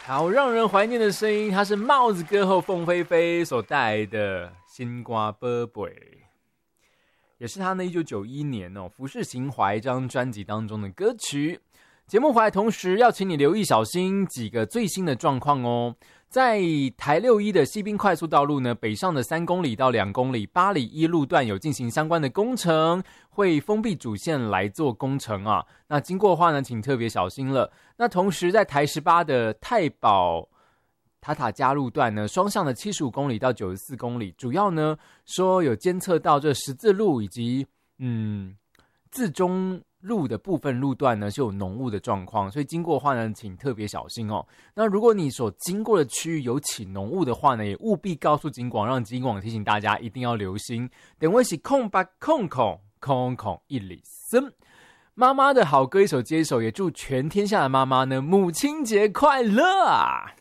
好让人怀念的声音，它是帽子歌后凤飞飞所带来的《心肝宝贝》，也是他呢1991年服饰情怀这张专辑当中的歌曲。节目回来同时要请你留意小心几个最新的状况哦。在台61的西滨快速道路呢，北上的3公里到2公里8里1路段有进行相关的工程，会封闭主线来做工程啊。那经过的话呢，请特别小心了。那同时在台18的太保塔塔加路段呢，双向的75公里到94公里，主要呢说有监测到这十字路以及自中路的部分路段呢是有浓雾的状况，所以经过的话呢，请特别小心哦。那如果你所经过的区域有起浓雾的话呢，也务必告诉警广，让警广提醒大家一定要留心。等会是空吧空空空空一里森。妈妈的好歌一首接一首，也祝全天下的妈妈呢母亲节快乐啊！